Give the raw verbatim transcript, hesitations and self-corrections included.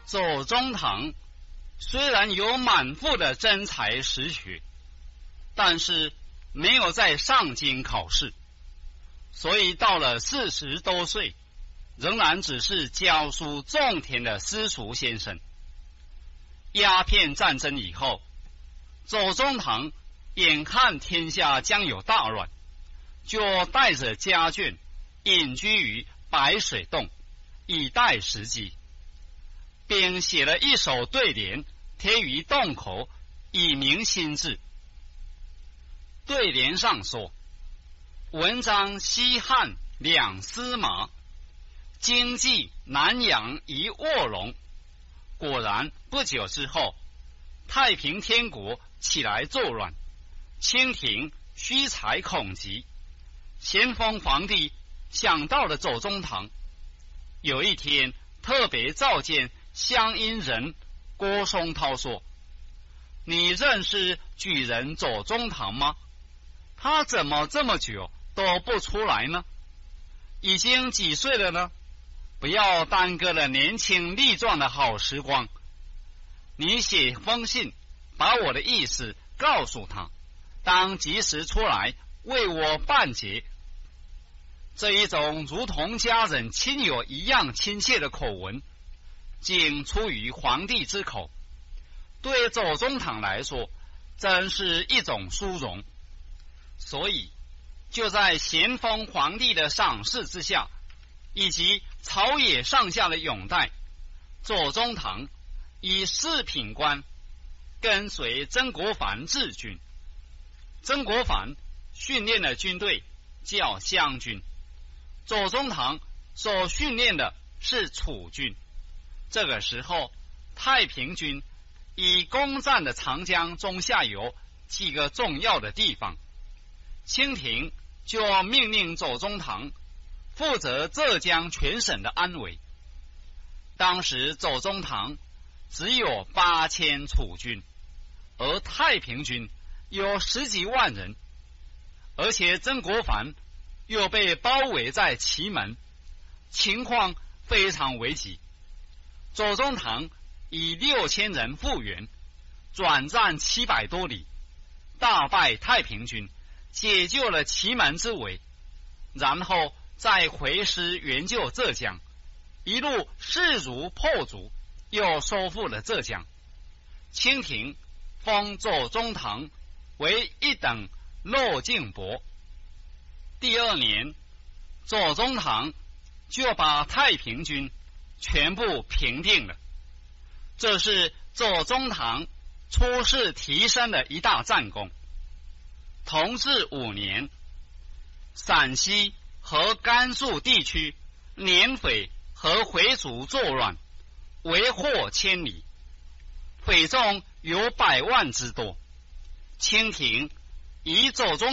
左宗棠虽然有满腹的真才实学，但是没有在上京考试，所以到了四十多岁，仍然只是教书种田的私塾先生。鸦片战争以后，左宗棠眼看天下将有大乱，就带着家眷隐居于白水洞，以待时机，并写了一首对联贴于洞口，以明心志。对联上说：文章西汉两司马，经济南阳一卧龙。果然不久之后，太平天国起来作乱，清廷虚财恐急，咸丰皇帝想到了左宗棠，有一天特别召见乡音人郭松涛说：你认识举人左宗棠吗？他怎么这么久都不出来呢？已经几岁了呢？不要耽搁了年轻力壮的好时光。你写封信把我的意思告诉他，当及时出来为我办结。这一种如同家人亲友一样亲切的口吻，仅出于皇帝之口，对左宗棠来说真是一种殊荣。所以就在咸丰皇帝的赏识之下，以及朝野上下的拥戴，左宗棠以四品官跟随曾国藩治军。曾国藩训练的军队叫湘军，左宗棠所训练的是楚军。这个时候，太平军已攻占了长江中下游几个重要的地方，清廷就命令左宗棠负责浙江全省的安危。当时左宗棠只有八千楚军，而太平军有十几万人，而且曾国藩又被包围在祁门，情况非常危急。左宗棠以六千人复员，转战七百多里，大败太平军，解救了祁门之围，然后再回师援救浙江，一路势如破竹，又收复了浙江。清廷封左宗棠为一等骆敬伯。第二年，左宗棠就把太平军全部平定了。这是左宗棠出仕提升的一大战功。同治五年，陕西和甘肃地区捻匪和回族作乱，为祸千里，匪众有百万之多。清廷以左宗